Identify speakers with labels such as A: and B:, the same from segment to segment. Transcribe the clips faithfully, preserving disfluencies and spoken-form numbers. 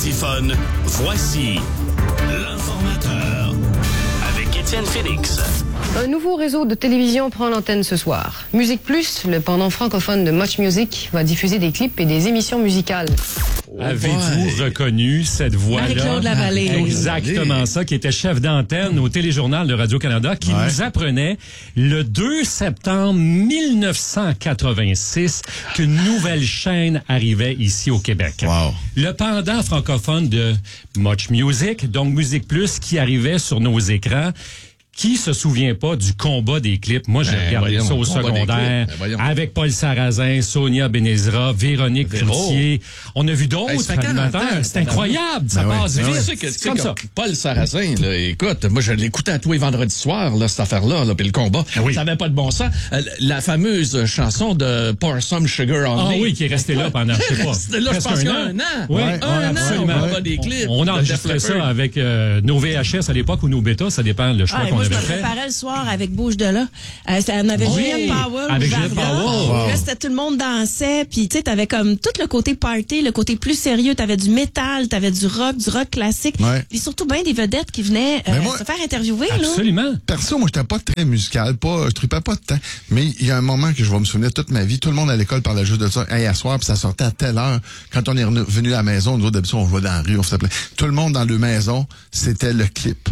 A: smartphone, voici l'informateur avec Étienne Félix.
B: Un nouveau réseau de télévision prend l'antenne ce soir. Musique Plus, le pendant francophone de Much Music, va diffuser des clips et des émissions musicales.
C: Avez-vous ouais. reconnu cette voix-là?
D: Marie-Claude Lavallée.
C: Exactement oui. ça, qui était chef d'antenne au Téléjournal de Radio-Canada, qui ouais. nous apprenait le deux septembre mille neuf cent quatre-vingt-six qu'une nouvelle chaîne arrivait ici au Québec.
E: Wow.
C: Le pendant francophone de Much Music, donc Musique Plus, qui arrivait sur nos écrans. Qui se souvient pas du combat des clips? Moi, j'ai ben, regardé voyons, ça au secondaire ben, avec Paul Sarrazin, Sonia Benezra, Véronique Cloutier. On a vu d'autres hey, animateurs. C'est incroyable. Ça
E: ben
C: passe
E: oui.
C: vite.
E: Ben
C: c'est,
E: c'est,
C: c'est comme ça.
E: Paul Sarrazin, là, écoute, moi, je l'écoutais à tous les vendredis soirs, là, cette affaire-là, là, puis le combat. Ben oui. Ça n'avait pas de bon sens. Euh, la fameuse chanson de Pour Some Sugar on Me.
C: Ah oui, qui est restée là pendant, je sais pas.
E: C'était là, je pense qu'il y a un an.
C: Oui,
E: un an,
C: absolument.
E: on des clips.
C: On enregistrait ça avec euh, nos V H S à l'époque ou nos bêtas, ça dépend le choix qu'on avait fait.
D: Je me préparais le soir avec Bouge de là. Euh, ça, on avait
C: oui,
D: Juliette Powell.
C: Avec Juliette Powell.
D: Wow. Là, c'était tout le monde dansait. Puis, tu sais, t'avais comme tout le côté party, le côté plus sérieux. T'avais du métal, t'avais du rock, du rock classique.
E: Ouais.
D: Puis surtout, bien des vedettes qui venaient euh,
E: moi,
D: se faire interviewer.
C: Absolument.
D: Là.
E: Perso, moi, j'étais pas très musical. Pas, je tripais pas de temps. Mais il y a un moment que je vais me souvenir toute ma vie. Tout le monde à l'école parlait juste de ça. Hey, à soir, puis ça sortait à telle heure. Quand on est revenu à la maison, nous autres, d'habitude, on jouait dans la rue, on s'appelait. Tout le monde dans le maison, c'était le clip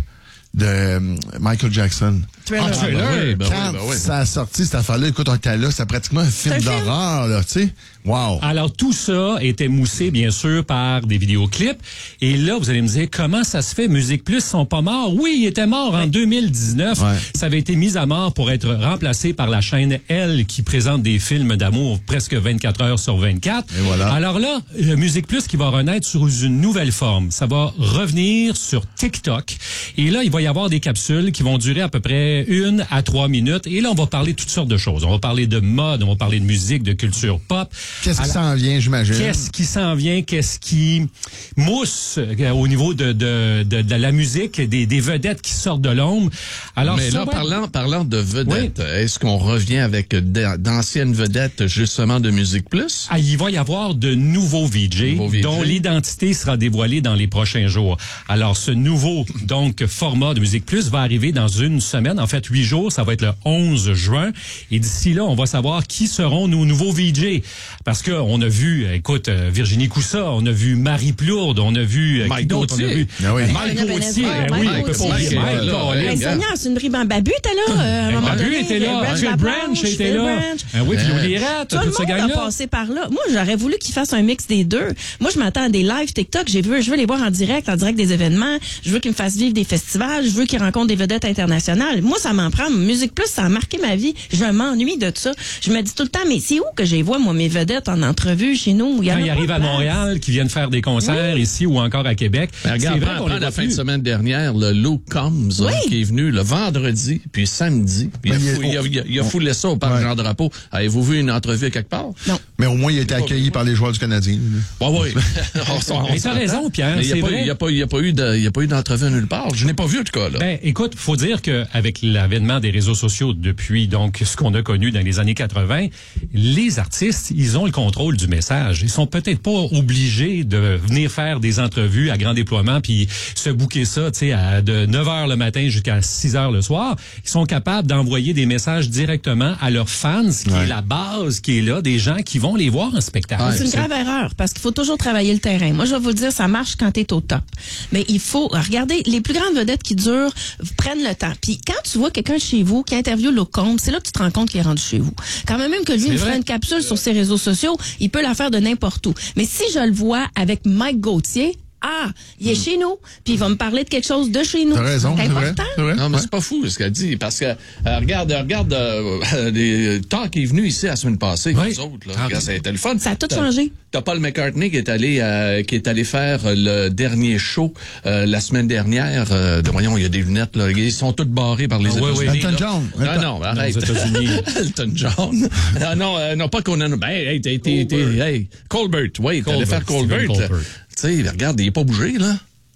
E: de Michael Jackson.
D: Thriller.
E: Ah, Thriller.
C: Ah, ben oui, ben
E: Quand
C: oui, ben oui.
E: ça a sorti, cette affaire-là, écoute, on était là, c'est pratiquement un film
D: c'est un
E: d'horreur, film. là, tu sais. Wow.
C: Alors, tout ça était moussé, bien sûr, par des vidéoclips. Et là, vous allez me dire, comment ça se fait? Musique Plus sont pas morts? Oui, ils étaient morts en deux mille dix-neuf. Ouais. Ça avait été mis à mort pour être remplacé par la chaîne Elle, qui présente des films d'amour presque vingt-quatre heures sur vingt-quatre.
E: Et voilà.
C: Alors là, Musique Plus qui va renaître sous une nouvelle forme. Ça va revenir sur TikTok. Et là, il va y avoir des capsules qui vont durer à peu près une à trois minutes. Et là, on va parler de toutes sortes de choses. On va parler de mode, on va parler de musique, de culture pop.
E: Qu'est-ce qui s'en vient, j'imagine?
C: Qu'est-ce qui s'en vient? Qu'est-ce qui mousse euh, au niveau de, de, de, de la musique, des, des vedettes qui sortent de l'ombre? Alors,
F: Mais là,
C: va...
F: parlant, parlant de vedettes,
C: oui.
F: est-ce qu'on revient avec d'anciennes vedettes, justement, de Musique Plus?
C: Ah, il va y avoir de nouveaux V J,
F: nouveaux V J
C: dont l'identité sera dévoilée dans les prochains jours. Alors, ce nouveau, donc, format de Musique Plus va arriver dans une semaine. En fait, huit jours. Ça va être le onze juin. Et d'ici là, on va savoir qui seront nos nouveaux V J. Parce que on a vu, écoute, Virginie Coussa, on a vu Marie Plourde, on a vu...
F: Mike Gauthier.
E: Ah oui.
C: Mike Gauthier. Ben oui, on peut pas oublier Mike.
D: Seigneur, c'est une riband. Babu était là. Euh,
C: Babu était là. Phil Branch était là. Ben oui, puis Lirette,
D: tout le monde a passé par là. Moi, j'aurais voulu qu'ils fassent un mix des deux. Moi, je m'attends à des lives TikTok. J'ai vu, je veux les voir en direct, en direct des événements. Je veux qu'ils me fassent vivre des festivals. Je veux qu'ils rencontrent des vedettes internationales. Moi, ça m'en prend. Musique Plus, ça a marqué ma vie. Je m'ennuie de ça. Je me dis tout le temps, mais c'est où que je les vois, moi, mes vedettes en entrevue chez nous? Il y
C: Quand ils arrivent à Montréal, qui viennent faire des concerts oui. ici ou encore à Québec.
F: Ben, regarde, c'est vrai qu'on la fin de semaine dernière, le Luke Combs, oui. hein, qui est venu le vendredi, puis samedi. Puis ben, il, a fou, il, a, il, a, il a foulé ça au parc ouais. Jean-Drapeau. Avez-vous vu une entrevue à quelque part?
D: Non.
E: Mais au moins, il a été accueilli par les joueurs du Canadien.
F: Oui, oui.
C: Mais t'as raison, Pierre.
F: Il n'y a, a, a pas eu de, il y a pas eu d'entrevue nulle part. Je n'ai pas vu, en tout cas, là.
C: Ben, écoute, faut dire qu'avec l'avènement des réseaux sociaux depuis, donc, ce qu'on a connu dans les années quatre-vingt, les artistes, ils ont le contrôle du message. Ils sont peut-être pas obligés de venir faire des entrevues à grand déploiement puis se booker ça, tu sais, à de neuf heures le matin jusqu'à six heures le soir. Ils sont capables d'envoyer des messages directement à leurs fans, ce qui ouais. est la base qui est là, des gens qui vont les voir en spectacle.
D: Ouais, c'est une grave erreur parce qu'il faut toujours travailler le terrain. Moi, je vais vous le dire, ça marche quand t'es au top. Mais il faut regarder les plus grandes vedettes qui durent, prennent le temps. Puis quand tu vois quelqu'un chez vous qui interviewe le Combs, c'est là que tu te rends compte qu'il est rendu chez vous. Quand même, même que lui, il ferait une capsule sur ses réseaux sociaux, il peut la faire de n'importe où. Mais si je le vois avec Mike Gauthier, ah, il est mm. chez nous, puis il va me parler de quelque chose de chez nous.
E: T'as raison, c'est important. Vrai, c'est vrai.
F: Non, mais ouais. c'est pas fou ce qu'elle dit, parce que euh, regarde, regarde, euh, les Talk qui est venu ici la semaine passée, oui. les autres, là, regarde, ça a été le fun.
D: Ça a tout t'as, changé.
F: T'as Paul McCartney qui est allé, euh, qui est allé faire le dernier show euh, la semaine dernière. Euh, de, voyons, il y a des lunettes là, ils sont toutes barrés par les
E: ah,
F: États-Unis.
E: Oui, oui. Elton John.
F: Non, non, arrête.
C: Les États-Unis.
F: Elton John. ah, non, euh, non pas Conan. Ben, hey, t'es, t'es, t'es, hey, Colbert, oui, t'allais faire Colbert. Tu sais, regarde, il est pas bougé là.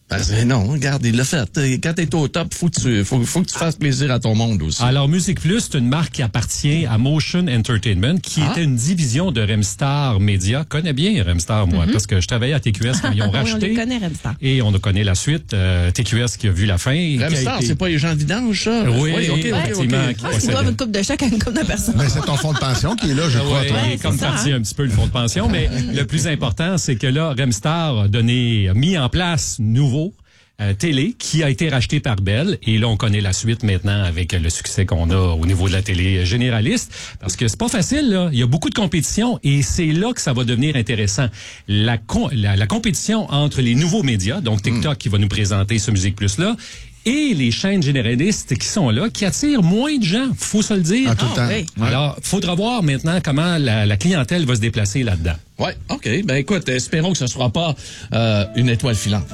F: Ben, non, regarde, il l'a fait. Quand t'es au top, faut que tu, faut, faut que tu fasses plaisir à ton monde aussi.
C: Alors, Musique Plus, c'est une marque qui appartient à Motion Entertainment, qui ah. était une division de Remstar Media. Je connais bien Remstar, moi, mm-hmm. parce que je travaillais à T Q S quand ils ont racheté.
D: Oui, on les connaît, Remstar.
C: Et on connaît la suite, euh, T Q S qui a vu la fin.
F: Remstar, été... c'est pas les gens de vidange, ça?
C: Oui,
F: oui, OK,
C: effectivement.
F: OK, OK.
D: Ah, c'est doivent une coupe de chèque à une coupe de personnes.
E: Mais c'est ton fonds de pension qui est là, je crois.
C: Oui,
E: toi.
C: il est comme parti un petit peu le fonds de pension, mais le plus important, c'est que là, Remstar a donné, a mis en place nouveau Euh, télé, qui a été racheté par Bell. Et là, on connaît la suite maintenant avec le succès qu'on a au niveau de la télé généraliste. Parce que c'est pas facile, là. Il y a beaucoup de compétition et c'est là que ça va devenir intéressant. La, con- la, la compétition entre les nouveaux médias, donc TikTok mm. qui va nous présenter ce Musique Plus-là, et les chaînes généralistes qui sont là, qui attirent moins de gens, faut se le dire.
E: Ah, tout le temps.
D: oui.
E: Ouais.
C: Alors, faudra voir maintenant comment la, la clientèle va se déplacer là-dedans.
F: Oui, OK. Ben écoute, espérons que ce ne sera pas euh, une étoile filante.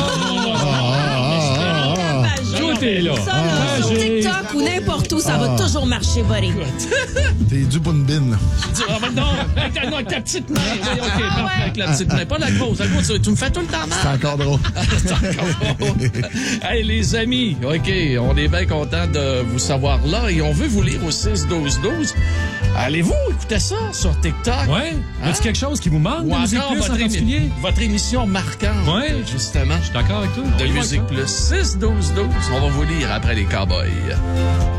C: Tout est là.
D: Ça, là, sur TikTok ou n'importe où, ça va toujours marcher, buddy.
E: T'es du boune-bine.
F: Ah, ben non, avec ta, avec ta petite main. OK, parfait, avec la petite main. Pas la grosse. La grosse, tu me fais tout le temps mal.
E: C'est encore drôle.
F: C'est encore drôle. Hey, les amis, OK, on est bien content de vous savoir là et on veut vous lire au six douze douze. Allez-vous écouter ça sur TikTok?
C: Ouais. Hein? Y a-t-il quelque chose qui vous manque
F: ou
C: de Musique Plus
F: votre,
C: en particulier?
F: émi- votre émission marquante,
C: ouais.
F: justement.
C: Je suis d'accord avec toi.
F: De Musique Plus. six douze douze. On va vous lire après les Cowboys.